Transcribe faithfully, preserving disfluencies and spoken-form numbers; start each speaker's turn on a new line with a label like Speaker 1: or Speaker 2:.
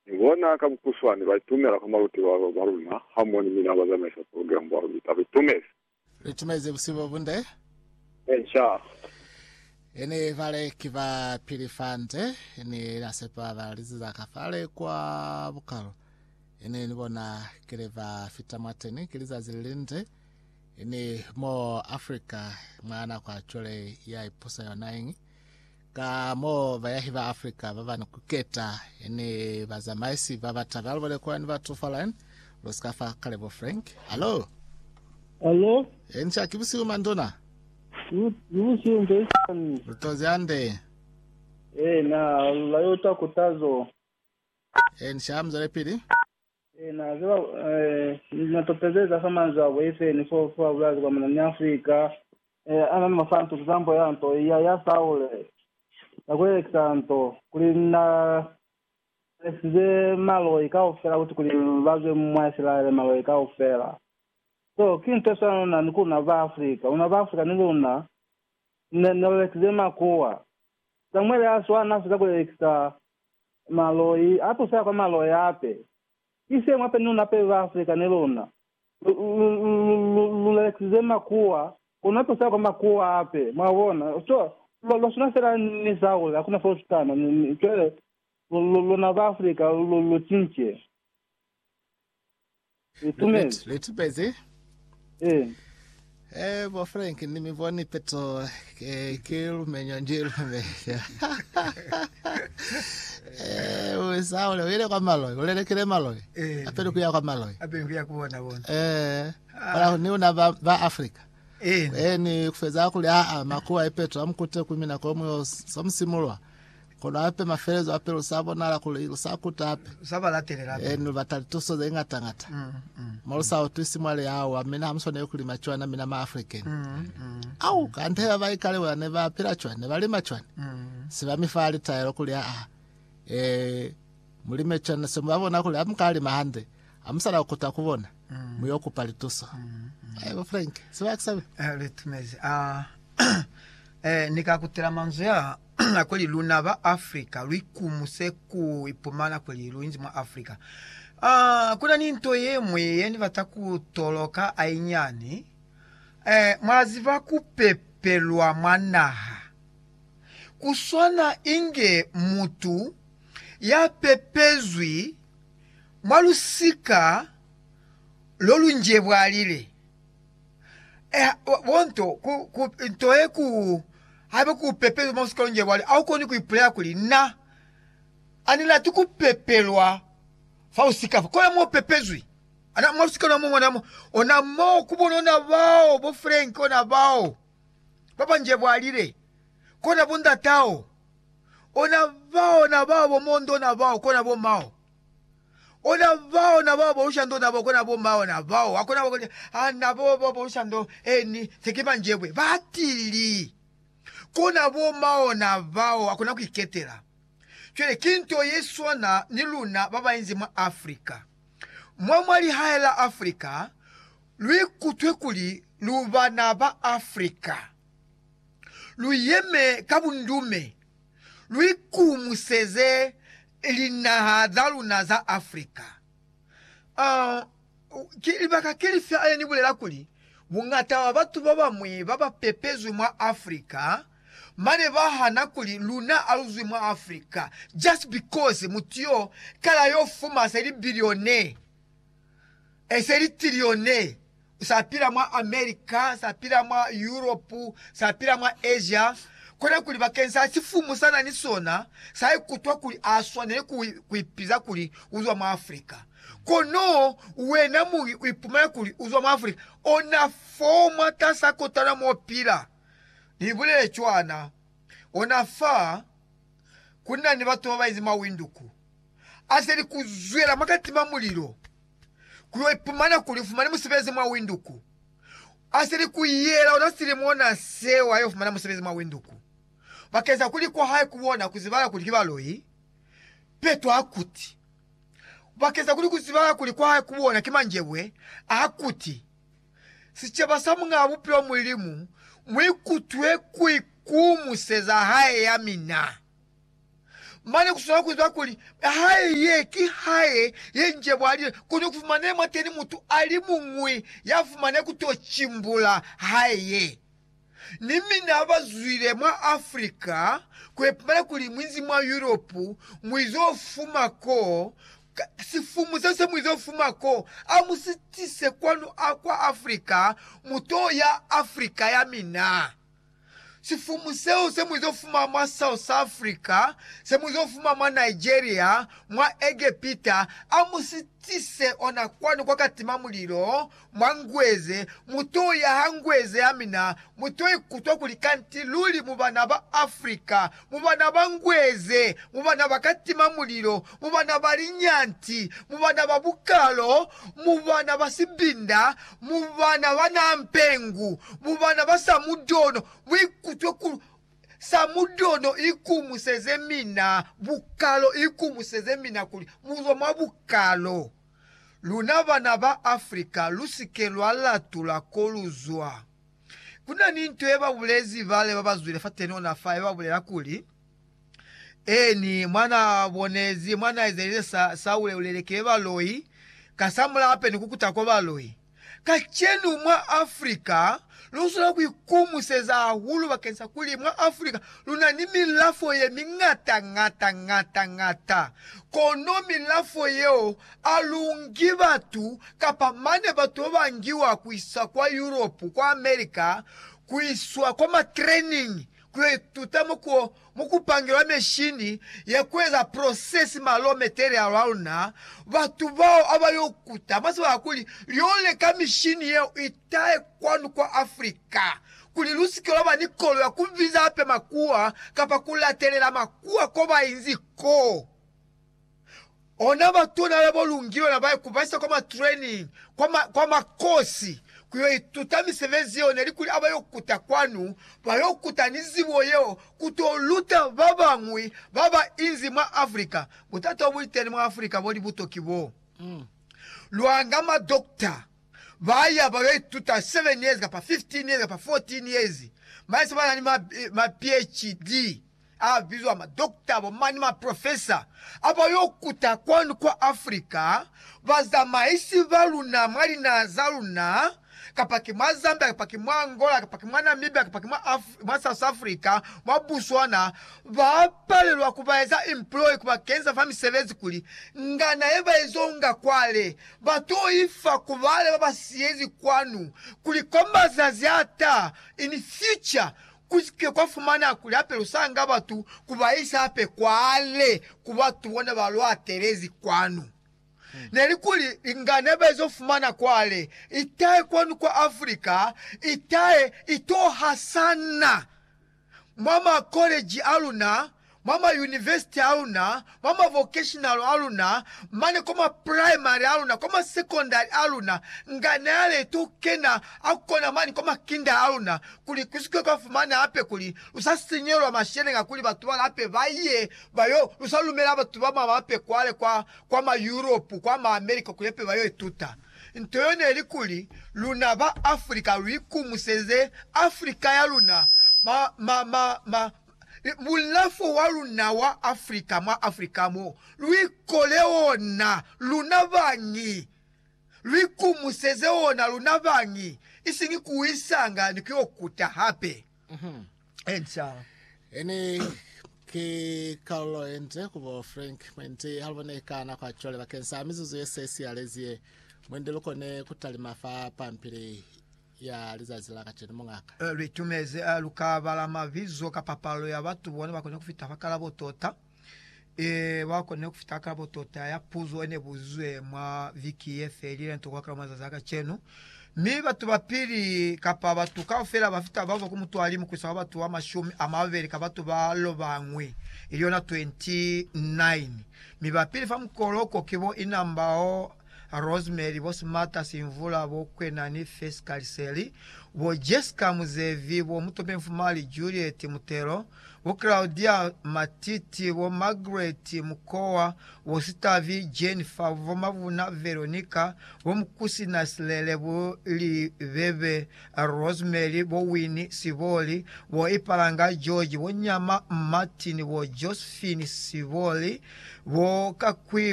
Speaker 1: ngona kamkuswani bayitumela kamaluti wabo baruna hamoni mina bazamesa program baro bitabitumeza
Speaker 2: Ritumeze busibo bunde
Speaker 1: insha
Speaker 2: ene vale kiva pilifante ene nasepa valizi za kafale kwa bukalo ene nibona keleva fitamateni kiliza zilinde ene mo Africa mwana kwa chole ya ipusa yonaingi ka mo vayahiva Africa vavana kuketa ene vazamaisi vavatavalo vale kwa ni vatufalan loskafa kalebo Frank. Hello.
Speaker 3: Hello.
Speaker 2: Encha kibusi umandona.
Speaker 3: Yusi undesani.
Speaker 2: Utozi ande.
Speaker 3: Eh na layota kutazo.
Speaker 2: Encha mzale pili.
Speaker 3: Eh na zwa eh natopezeza kama za wefe ni for for black kwa mna Afrika. Eh ana mafantu example yanto ya ya saule. Nakwe example kulina Ese malo ikaofera kuti kuli vaze mwasila malo ikaofera. So kinto sana nikuna va Afrika, una va Afrika niluna ne nolekzema kuwa. Samwele aswa na Afrika kule extra malo i apo sasa kwa malo yape. Ise mwape nuna pe va Afrika niluna. Nolekzema kuwa unapo sasa kwa makuwa ape. Mwawona. So lo lo suna sera ni sawa, hakuna fostana ni kile lo na va Afrika lo lo tinche.
Speaker 2: Let let beze.
Speaker 3: Eh.
Speaker 2: Eh, bo Frank ni mivoni peto eh kilu menyonjilo me. Eh, usao le ile kwa malo, ule kile malo.
Speaker 4: Eh.
Speaker 2: Apelo kuya kwa malo.
Speaker 4: Apelo kuya kuona bona.
Speaker 2: Eh, wala ni una va, va Africa.
Speaker 4: Eh.
Speaker 2: Eh ni kufeza kule a makuwa ipeto amkute kumina kwa mwe somsimulwa. Kono ape maferezo ape usabo nala kule usakuta ape.
Speaker 4: Usaba laterera.
Speaker 2: Eh no batalituso zengata ngata.
Speaker 4: Mm. mm.
Speaker 2: Marusa otisi mwale hao amina hamsone yokuli machwana mina ma African.
Speaker 4: Mm. mm.
Speaker 2: Au kantera vaikale wane va pira chwane bali machwana.
Speaker 4: Mm.
Speaker 2: Siba mifali tayero kuli a eh mulime chwana semabona kuli amkali mahande. Amsala ukuta kubona.
Speaker 4: Mm.
Speaker 2: Muyoku palituso.
Speaker 4: Mm.
Speaker 2: Eh Frank, siba kusabe.
Speaker 4: Eh letumeze. Ah eh nikakutera manzoya na kweli luna va Afrika lwikumuse ku ipumana kweli luinzi mwa Afrika. Ah kuna ninto yemwe yeni vatakutoloka ainyani eh mwaziva kupepelwa mwanaha kuswana inge mutu ya pepezwi mwalusika lolunjebwalile eh wonto ku, ku ntoye ku habe ku pepelwa mwalusika lolunjebwalile au koni ku iplea kuli na anila tukupepelwa fausika kola mo pepezwi ana mwalusika na mwana mo ona mo kubona na bao bo Frank ona bao baba njebwalile kona bunda tao ona bao na bao bo mondo na bao kona bo mao ona bao na bao bo ushando na bao kona bo mao na bao akona bo ana bo bo ushando eni sekima njebwe batili kona bo mao na bao akona kuiketera chwele kinto yesu na niluna baba inzi mwa Afrika mwamwali haela Afrika lui kutwe kuli lubana ba Afrika luyeme kabundume lui kumuseze linahadhalu na za Afrika uh, kilibaka kilifia aya nibulela kuli bungata wa batu baba mwe baba pepezwi mwa Afrika mane bahana kuli luna aluzwi mwa Afrika just because mutio kala yo fuma seri billionaire e seri trillionaire sapira mwa Amerika sapira mwa Europe sapira mwa Asia kona kuli bakenza sifumu sana ni sona sai kutwa kuli aswa ne kuipiza kuli uzwa mwa Afrika kono wena mu ipuma kuli uzwa mwa Afrika ona forma tasa kotana mo pila nibule chwana ona fa kuna ni batu babayizi mawinduku aseri kuzwera makati mamuliro kuyo ipumana kulifumana musibeze mawinduku aseri kuyera onasiri muona sewa yo fumana musibeze mawinduku bakeza kuli kwa hayi kubona kuzibala kuli kibaloyi peto akuti bakeza kuli kuzibala kuli kwa hayi kubona kimanjebwe akuti sicheba samunga abupiro mulimu mwikutwe kuikumu seza haye ya mina mane kusoma kuzwa kuli haye ye ki haye ye nje bwali kuno kufumane mwateni mutu ali mungwi yafumane kutochimbula haye nimi nabazwire mwa Afrika kwepumana kuli mwinzi mwa Europe mwizo fumako sifumu sasa mwizo fumako amusitise kwanu akwa Afrika muto ya Afrika ya mina sifumu seo se mwizo fuma mwa South Africa se mwizo fuma mwa Nigeria mwa Egipta amusitise ona kwanu kwa katima muliro mwangweze muto ya hangweze ya mina muto ikuto kulikanti luli mubana ba Afrika mubana bangweze mubana bakatima muliro mubana balinyanti mubana babukalo mubana basibinda mubana banampengu mubana basamudono wikuto samudono ikumuseze mina bukalo ikumuseze mina kuli muzo mwa bukalo luna bana ba Afrika lusike lwalatula koluzwa kuna nintu eba bulezi vale babazwile fateno na fa eba bulela kuli eni mwana bonezi mwana ezelize sa, saule uleleke baloyi kasamula ape nikukuta kwa baloyi kachenu mwa Afrika lusula kuikumuseza hulu bakensa kuli mwa Afrika luna ni milafo ye mingata ngata ngata ngata kono milafo yeo alungi batu kapamane batu bangiwa kuisa kwa Europe kwa Amerika kuiswa kwa ma training kwe tutamo ko mukupangirwa meshini ya kweza process malo material aluna batu bao abayokuta maso bakuli yole kamishini yeo itae kwanu kwa Afrika kulilusikelo ba nikolo ya kuviza ape makuwa kapa kulatelela makuwa ko bainziko ona batu na bolungiro na bae kubasa kwa ma training kwa ma, kwa makosi kuyo tutami sevezi yo neli kuli abayokuta kwanu bayokuta nizibo yeo kutoluta baba ngwi baba inzi mwa Afrika mutata obuliteni mwa Afrika boli buto kibo mm. Luangama doctor baya bayotuta seven years kapa fifteen years kapa fourteen years maisa bana ni ma, ma PhD a vizwa ma doctor bo mani ma professor abayokuta kwanu kwa Afrika baza maisi baluna mali na zaluna kapaki mwa Zambia, kapaki mwa Angola, kapaki mwa Namibia, kapaki mwa, Af mwa South Africa, mwa Botswana, bapalelwa kubaeza employ kubakenza fami service kuli ngana eba ezonga kwale bato ifa kubale baba siezi kwanu kuli komba zaziata in future kusike kwa fumana kuli ape lusanga batu kubaisa ape kwale kubatu wana balwa terezi kwanu Hmm. Nelikuli inganebe zo fumana kwale itae kwanu kwa Afrika itae ito hasana mama college aluna mama university aluna mama vocational aluna mane koma primary aluna koma secondary aluna nganale to kena akona mani koma kinda aluna kuli kusike kwa fumana ape kuli usasinyelwa mashelenga kuli batu bala ape baye bayo usalumela batu bama ape kwale kwa kwa ma Europe kwa ma America kulepe bayo etuta ntoyone elikuli luna ba Afrika likumuseze Afrika ya luna ma ma ma ma mulafo waluna wa Afrika mwa Afrika mo lui koleona luna bangi lui kumuseze ona luna bangi isingi kuisanga nikyokuta hape mhm ensa
Speaker 2: eni ki Carlo ente kubo Frank mente halboneka na kwa chole bakensa mizuzu yesesi alezie mwendelo kone kutalima fa pampire ya lizazila kachene mungaka
Speaker 4: uh, litumeze uh, lukabala mavizo kapapalo ya batu bone bakone kufita fakala botota e bakone kufita fakala botota ya puzo ene buzwe mwa viki yefelile ntokwa kama zazaka chenu mi batu bapiri kapa batu kafela bafita bavo kumutwali mu kwisaba batu wa mashumi amaveri kabatu balo bangwe iliona twenty-nine mi bapiri famkoloko kibo inambao Rosemary bo smata simvula bo kwenani face kariseli bo Jessica Muzevi bo mutobe mfumali Juliet Mutero wo Claudia Matiti, wo Margaret Mukoa, wo Sitavi Jennifer, wo Mavuna Veronica, wo Mkusi Naslele, wo Liveve Rosemary, wo Winnie Sivoli, wo Ipalanga George, wo Nyama Martin, wo Josephine Sivoli, wo Kakwi